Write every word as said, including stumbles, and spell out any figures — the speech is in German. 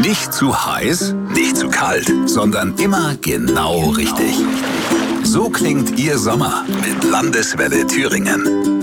Nicht zu heiß, nicht zu kalt, sondern immer genau richtig. So klingt Ihr Sommer mit Landeswelle Thüringen.